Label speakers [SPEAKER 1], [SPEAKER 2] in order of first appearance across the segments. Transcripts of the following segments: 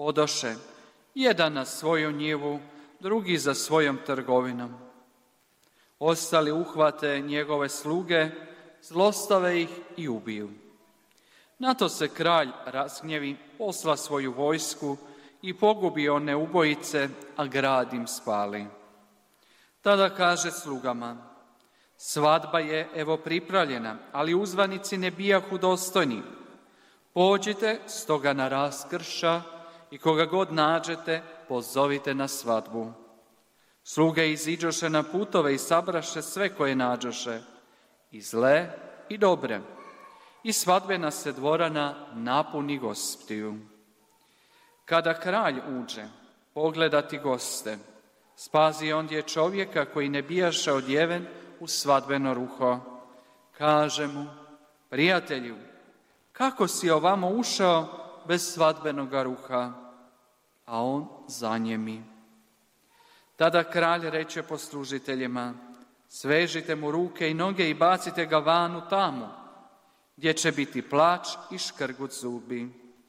[SPEAKER 1] odoše, jedan na svoju njivu, drugi za svojom trgovinom. Ostali uhvate njegove sluge, zlostave ih i ubiju. Na to se kralj razgnjevi, posla svoju vojsku i pogubi one ubojice, a grad im spali. Tada kaže slugama: svadba je evo pripravljena, ali uzvanici ne bijahu dostojni. Pođite stoga na raskrša i koga god nađete, pozovite na svadbu. Sluge iziđoše na putove i sabraše sve koje nađoše, i zle i dobre, i svadbena se dvorana napuni gostiju. Kada kralj uđe pogledati goste, spazi ondje čovjeka koji ne bijaše odjeven u svadbeno ruho. Kaže mu: prijatelju, kako si ovamo ušao bez svadbenoga ruha? A on zanjemi. Tada kralj reče poslužiteljima: svežite mu ruke i noge i bacite ga van u tamu, gdje će biti plač i škrgut zubi.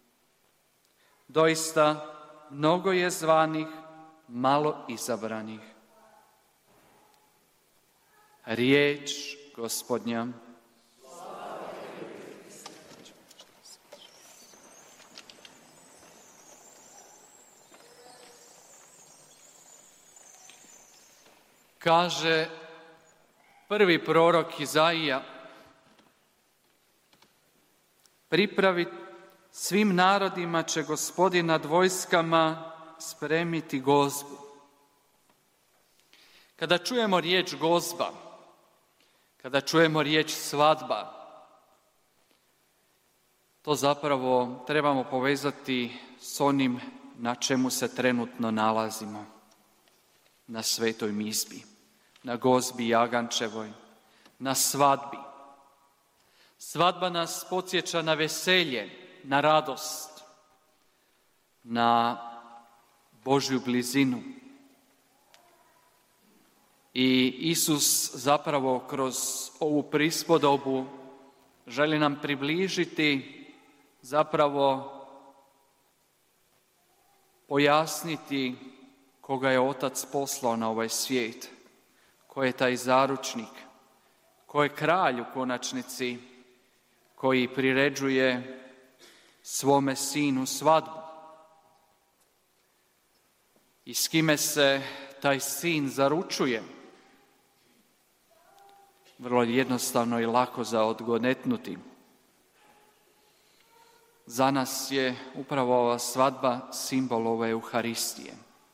[SPEAKER 1] Doista, mnogo je zvanih, malo izabranih. Riječ Gospodnja. Kaže prvi prorok Izaija: pripravi svim narodima će Gospodin nad vojskama spremiti gozbu. Kada čujemo riječ gozba, kada čujemo riječ svadba, to zapravo trebamo povezati s onim na čemu se trenutno nalazimo, na svetoj misbi, na gozbi Jagančevoj, na svadbi. Svadba nas podsjeća na veselje, na radost, na Božju blizinu. I Isus zapravo kroz ovu prispodobu želi nam približiti, zapravo pojasniti koga je Otac poslao na ovaj svijet, ko je taj zaručnik, ko je kralj u konačnici, koji priređuje svome sinu svadbu. I s kime se taj sin zaručuje? Vrlo jednostavno i lako za odgonetnuti. Za nas je upravo ova svadba simbol ove Euharistije.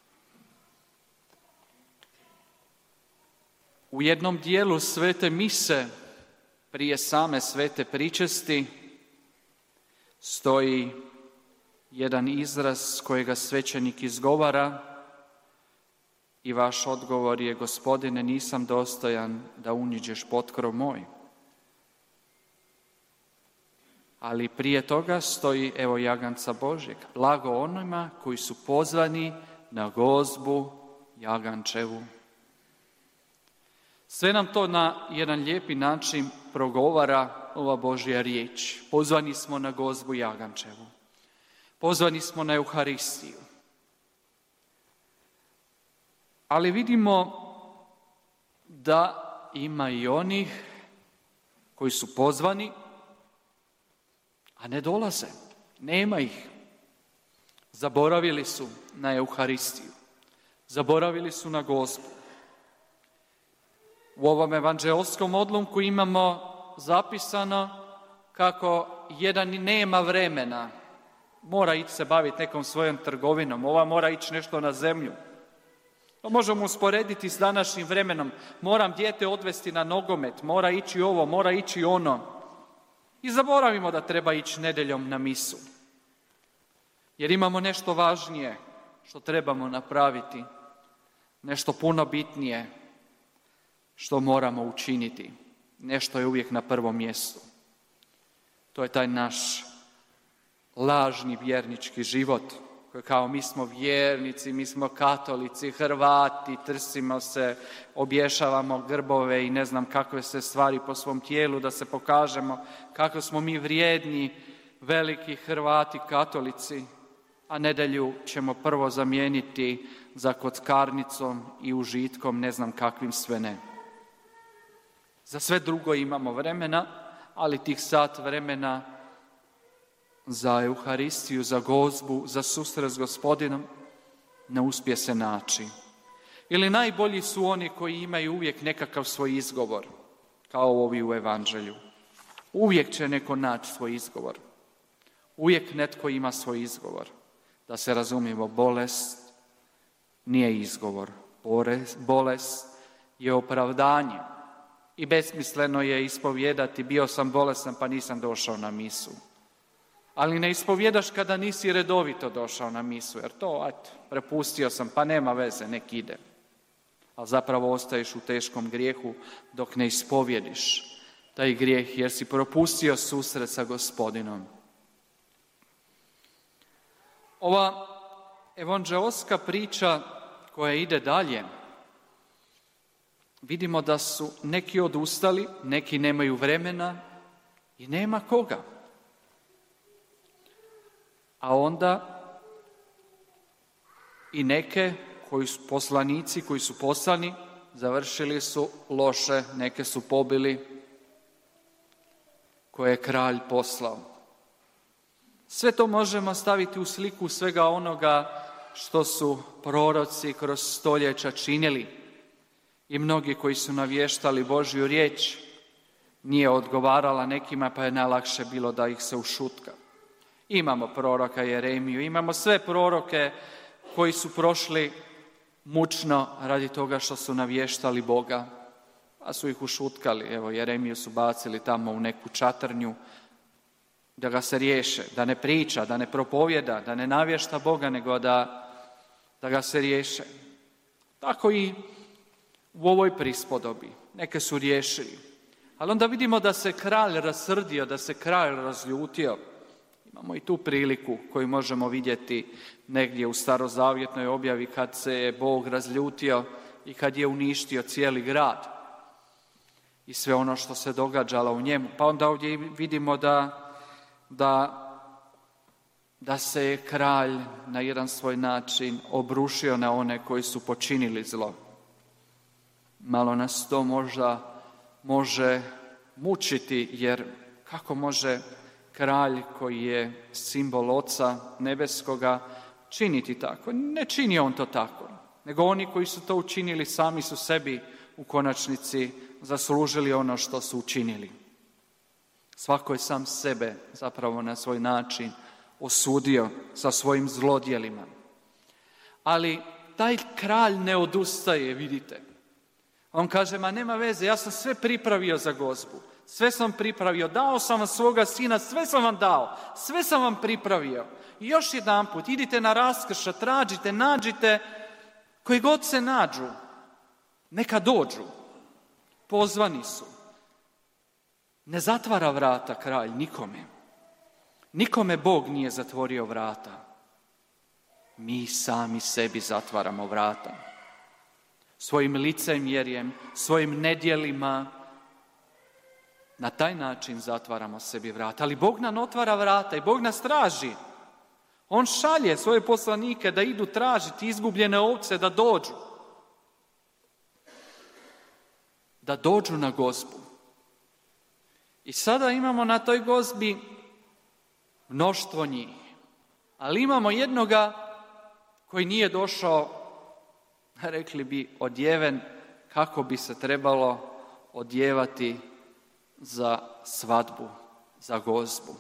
[SPEAKER 1] U jednom dijelu svete mise, prije same svete pričesti, stoji jedan izraz kojega svećenik izgovara i vaš odgovor je: Gospodine, nisam dostojan da uniđeš pod krov moj. Ali prije toga stoji evo jaganca Božjeg, blago onima koji su pozvani na gozbu Jagančevu. Sve nam to na jedan lijepi način progovara ova Božja riječ. Pozvani smo na gozbu Jagančevu. Pozvani smo na Euharistiju. Ali vidimo da ima i onih koji su pozvani, a ne dolaze. Nema ih. Zaboravili su na Euharistiju. Zaboravili su na gozbu. U ovom evanđeoskom odlomku imamo zapisano kako jedan nema vremena, mora ići se baviti nekom svojom trgovinom, ova mora ići nešto na zemlju. To možemo usporediti s današnjim vremenom. Moram dijete odvesti na nogomet, mora ići ovo, mora ići ono. I zaboravimo da treba ići nedjeljom na misu. Jer imamo nešto važnije što trebamo napraviti, nešto puno bitnije što moramo učiniti. Nešto je uvijek na prvom mjestu. To je taj naš lažni vjernički život, koji kao mi smo vjernici, mi smo katolici, Hrvati, trsimo se, obješavamo grbove i ne znam kakve se stvari po svom tijelu da se pokažemo kako smo mi vrijedni, veliki Hrvati, katolici. a nedjelju ćemo prvo zamijeniti za kockarnicom i užitkom, ne znam kakvim sve ne. Za sve drugo imamo vremena, ali tih sat vremena za Euharistiju, za gozbu, za susret s Gospodinom ne uspije se naći. Ili najbolji su oni koji imaju uvijek nekakav svoj izgovor, kao ovi u Evanđelju. Uvijek će neko naći svoj izgovor. Uvijek netko ima svoj izgovor. Da se razumijemo, bolest nije izgovor. Bolest je opravdanje. I besmisleno je ispovijedati, bio sam bolestan pa nisam došao na misu. Ali ne ispovjedaš kada nisi redovito došao na misu, jer to, prepustio sam, pa nema veze, nek ide. Ali zapravo ostaješ u teškom grijehu dok ne ispovjediš taj grijeh, jer si propustio susret sa Gospodinom. Ova evanđeoska priča koja ide dalje, vidimo da su neki odustali, neki nemaju vremena i nema koga. A onda i neke koji su poslanici, koji su poslani, završili su loše, neke su pobili, koje je kralj poslao. Sve to možemo staviti u sliku svega onoga što su proroci kroz stoljeća činili. I mnogi koji su navještali Božju riječ nije odgovarala nekima, pa je najlakše bilo da ih se ušutka. Imamo proroka Jeremiju, imamo sve proroke koji su prošli mučno radi toga što su navještali Boga, pa su ih ušutkali. Evo, Jeremiju su bacili tamo u neku čatrnju da ga se riješe, da ne priča, da ne propovjeda, da ne navješta Boga, nego da ga se riješe. Tako i u ovoj prispodobi. Neke su riješili. Ali onda vidimo da se kralj rasrdio, da se kralj razljutio. Imamo i tu priliku koju možemo vidjeti negdje u starozavjetnoj objavi kad se je Bog razljutio i kad je uništio cijeli grad i sve ono što se događalo u njemu. Pa onda ovdje vidimo da se je kralj na jedan svoj način obrušio na one koji su počinili zlo. Malo nas to možda može mučiti, jer kako može kralj koji je simbol Oca nebeskoga činiti tako? Ne čini on to tako, nego oni koji su to učinili sami su sebi u konačnici zaslužili ono što su učinili. Svako je sam sebe zapravo na svoj način osudio sa svojim zlodjelima. Ali taj kralj ne odustaje, vidite. On kaže, ma nema veze, ja sam sve pripravio za gozbu. Sve sam pripravio, dao sam vam svoga sina, sve sam vam dao, sve sam vam pripravio. I još jedanput, idite na raskršće, tražite, nađite, koji god se nađu, neka dođu. Pozvani su. Ne zatvara vrata kralj nikome. Nikome Bog nije zatvorio vrata. Mi sami sebi zatvaramo vrata. Svojim licemjerjem, svojim nedjelima, na taj način zatvaramo sebi vrata. Ali Bog nam otvara vrata i Bog nas traži. On šalje svoje poslanike da idu tražiti izgubljene ovce, da dođu. Da dođu na gozbu. I sada imamo na toj gozbi mnoštvo njih. Ali imamo jednoga koji nije došao, rekli bi, odjeven kako bi se trebalo odjevati za svadbu, za gozbu.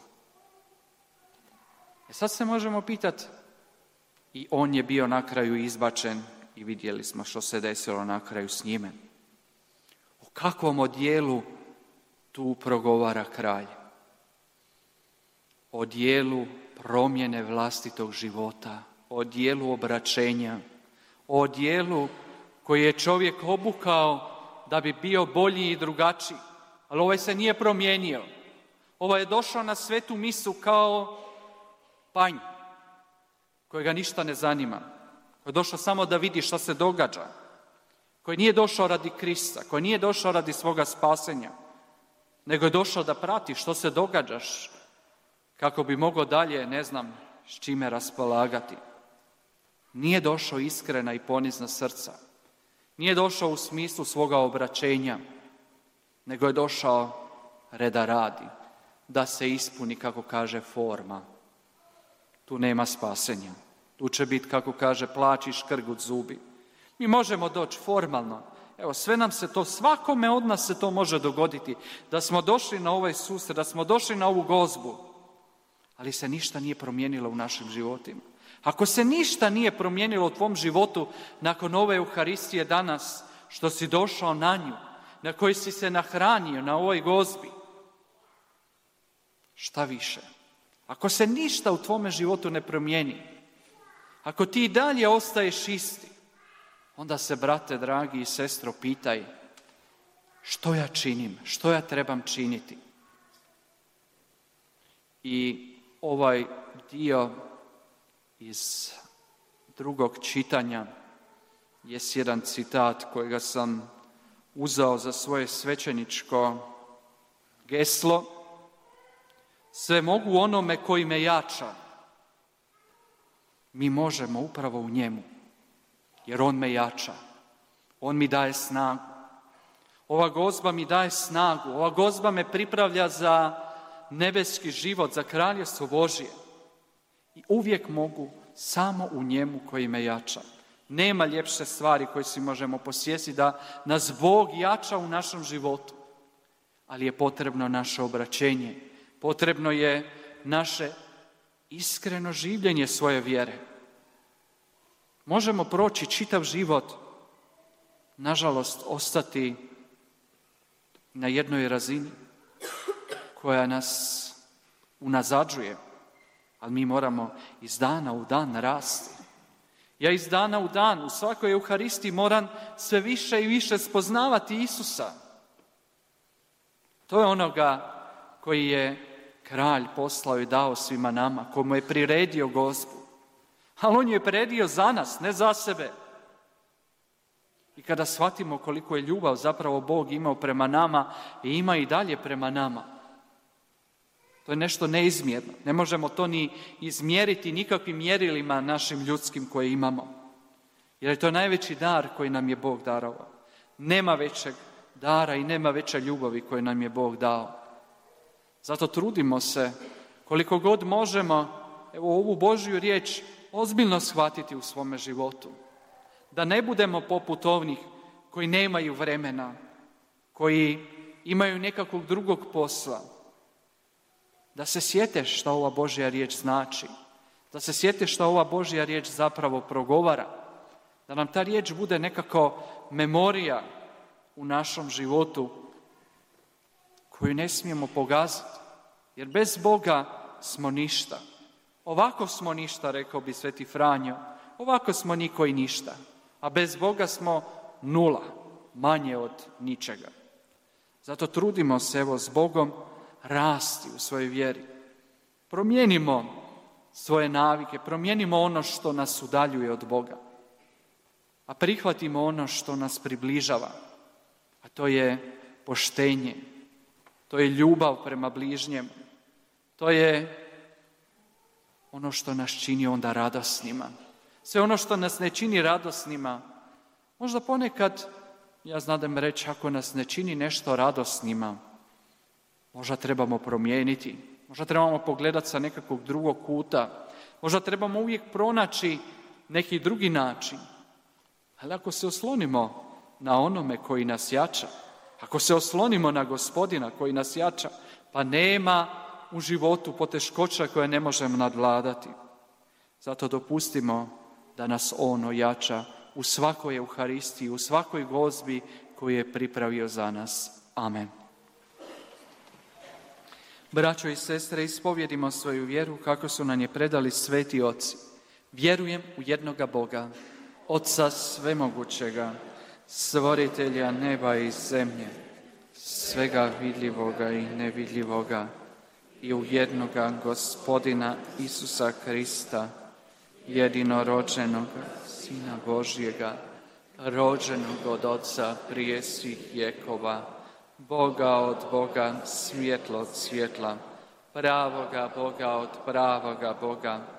[SPEAKER 1] Sad se možemo pitati, i on je bio na kraju izbačen i vidjeli smo što se desilo na kraju s njime. O kakvom odjelu tu progovara kralj? O dijelu promjene vlastitog života, o dijelu obraćenja, o dijelu koji je čovjek obukao da bi bio bolji i drugačiji. Ali ovaj se nije promijenio. Ovaj je došao na svetu misu kao panj, kojega ništa ne zanima. Koji je došao samo da vidi što se događa. Koji nije došao radi Krista, koji nije došao radi svoga spasenja, nego je došao da prati što se događaš, kako bi mogao dalje, s čime raspolagati. Nije došao iskrena i ponizna srca. Nije došao u smislu svoga obraćenja, nego je došao reda radi, da se ispuni, kako kaže, forma. Tu nema spasenja. Tu će biti, kako kaže, plač i škrgut zubi. Mi možemo doći formalno. Evo, sve nam se to, svakome od nas se to može dogoditi, da smo došli na ovaj susret, da smo došli na ovu gozbu, ali se ništa nije promijenilo u našim životima. Ako se ništa nije promijenilo u tvom životu nakon ove Euharistije danas, što si došao na nju, na kojoj si se nahranio na ovoj gozbi, šta više? Ako se ništa u tvome životu ne promijeni, ako ti i dalje ostaješ isti, onda se, brate dragi i sestro, pitaj što ja činim, što ja trebam činiti. I ovaj dio iz drugog čitanja je jedan citat kojega sam uzeo za svoje svećeničko geslo. Sve mogu onome koji me jača. Mi možemo upravo u njemu, jer on me jača. On mi daje snagu. Ova gozba mi daje snagu. Ova gozba me pripravlja za nebeski život, za kraljevstvo Božje. I uvijek mogu samo u njemu koji me jača. Nema ljepše stvari koje si možemo posjesti da nas Bog jača u našem životu. Ali je potrebno naše obraćenje. Potrebno je naše iskreno življenje svoje vjere. Možemo proći čitav život, nažalost ostati na jednoj razini koja nas unazađuje, ali mi moramo iz dana u dan rasti. Ja iz dana u dan u svakoj Euharistiji moram sve više i više spoznavati Isusa. To je onoga koji je kralj poslao i dao svima nama, komu je priredio gozbu. Ali on ju je priredio za nas, ne za sebe. I kada shvatimo koliko je ljubav zapravo Bog imao prema nama i ima i dalje prema nama, to je nešto neizmjerno. Ne možemo to ni izmjeriti nikakvim mjerilima našim ljudskim koje imamo. Jer je to najveći dar koji nam je Bog darovao. Nema većeg dara i nema veće ljubavi koje nam je Bog dao. Zato trudimo se koliko god možemo ovu Božju riječ ozbiljno shvatiti u svome životu. Da ne budemo poput ovnih koji nemaju vremena, koji imaju nekakvog drugog posla. Da se sjete što ova Božja riječ znači. Da se sjete što ova Božja riječ zapravo progovara. Da nam ta riječ bude nekako memorija u našem životu koju ne smijemo pogaziti. Jer bez Boga smo ništa. Ovako smo ništa, rekao bi Sveti Franjo. Ovako smo niko i ništa. A bez Boga smo nula, manje od ničega. Zato trudimo se evo s Bogom rasti u svojoj vjeri. Promijenimo svoje navike, promijenimo ono što nas udaljuje od Boga. A prihvatimo ono što nas približava. A to je poštenje. To je ljubav prema bližnjemu. To je ono što nas čini onda radosnima. Sve ono što nas ne čini radosnima, možda ponekad, ja znadem reći, ako nas ne čini nešto radosnima, možda trebamo promijeniti, možda trebamo pogledati sa nekakvog drugog kuta, možda trebamo uvijek pronaći neki drugi način. Ali ako se oslonimo na onome koji nas jača, ako se oslonimo na Gospodina koji nas jača, pa nema u životu poteškoća koje ne možemo nadvladati. Zato dopustimo da nas on ojača u svakoj Euharistiji, u svakoj gozbi koju je pripravio za nas. Amen. Braćo i sestre, ispovjedimo svoju vjeru kako su nam je predali sveti oci. Vjerujem u jednoga Boga, Otca svemogućega, stvoritelja neba i zemlje, svega vidljivoga i nevidljivoga, i u jednoga Gospodina Isusa Krista, jedinorođenoga Sina Božjega, rođenog od Otca prije svih vjekova, Boga od Boga, svjetlo od svjetla, pravoga Boga od pravoga Boga,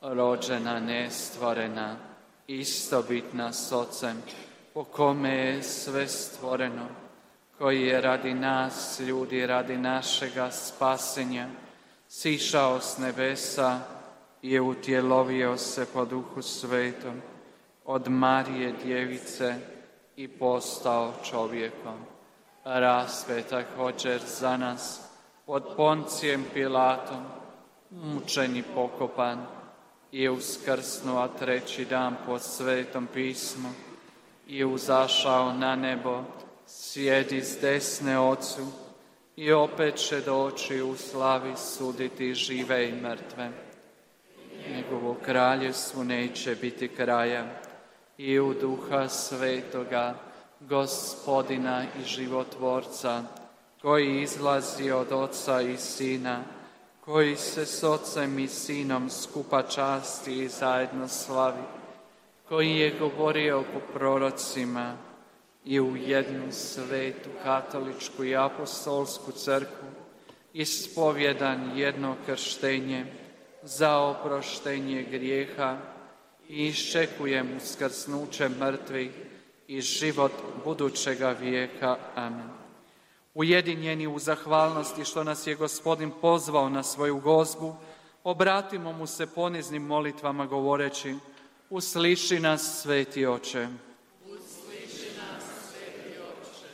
[SPEAKER 1] rođena, nestvorena, istobitna s Ocem, po kome je sve stvoreno, koji je radi nas, ljudi, radi našega spasenja, sišao s nebesa i je utjelovio se po Duhu Svetom od Marije Djevice i postao čovjekom. Raspet također za nas pod Poncijem Pilatom, mučen i pokopan, i uskrsnuo, a treći dan po Svetom pismu i uzašao na nebo, sjedi s desne Ocu i opet će doći u slavi suditi žive i mrtve. Njegovu kraljevstvu neće biti kraja, i u Duha Svetoga, Gospodina i životvorca, koji izlazi od Oca i Sina, koji se s Ocem i Sinom skupa časti i zajedno slavi, koji je govorio po prorocima i u jednu svetu katoličku i apostolsku crkvu, ispovjedan jedno krštenje za oproštenje grijeha i iščekujem uskrsnuće mrtvih i život budućega vijeka. Amen. Ujedinjeni u zahvalnosti što nas je Gospodin pozvao na svoju gozbu, obratimo mu se poniznim molitvama govoreći: usliši nas, Sveti Oče.
[SPEAKER 2] Usliši nas, Sveti Oče.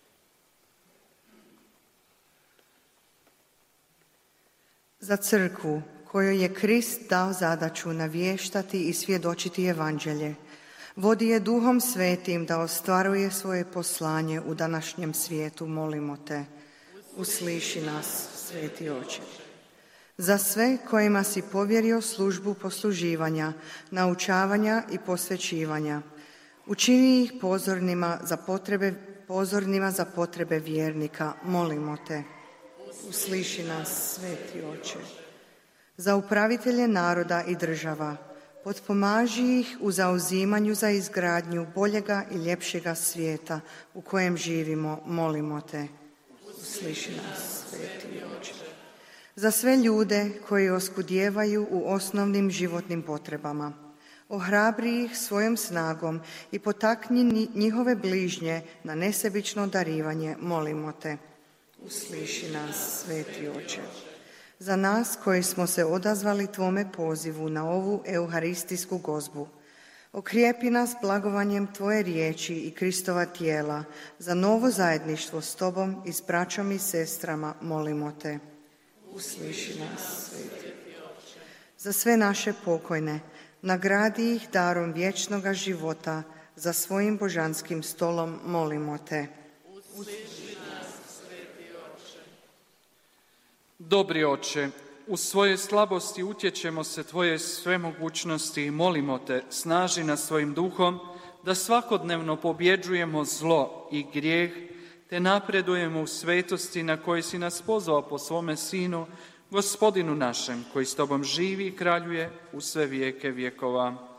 [SPEAKER 3] Za crkvu kojoj je Krist dao zadaću navještati i svjedočiti evanđelje, vodi je Duhom Svetim da ostvaruje svoje poslanje u današnjem svijetu, molimo te. Usliši nas, Sveti Oče. Za sve kojima si povjerio službu posluživanja, naučavanja i posvećivanja, učini ih pozornima za potrebe vjernika, molimo te. Usliši nas, Sveti Oče. Za upravitelje naroda i država, potpomaži ih u zauzimanju za izgradnju boljega i ljepšega svijeta u kojem živimo, molimo te. Usliši nas, Sveti Oče. Za sve ljude koji oskudijevaju u osnovnim životnim potrebama, ohrabri ih svojom snagom i potakni njihove bližnje na nesebično darivanje, molimo te. Usliši nas, Sveti Oče. Za nas koji smo se odazvali Tvome pozivu na ovu euharistijsku gozbu, okrijepi nas blagovanjem Tvoje riječi i Kristova tijela za novo zajedništvo s Tobom i s braćom i sestrama, molimo te. Usliši nas, Sveti. Za sve naše pokojne, nagradi ih darom vječnoga života, za svojim božanskim stolom, molimo te.
[SPEAKER 1] Dobri Oče, u svojoj slabosti utječemo se Tvoje svemogućnosti i molimo te, snaži nas svojim duhom, da svakodnevno pobjeđujemo zlo i grijeh, te napredujemo u svetosti na koji si nas pozvao po svome Sinu, Gospodinu našem, koji s Tobom živi i kraljuje u sve vijeke vjekova.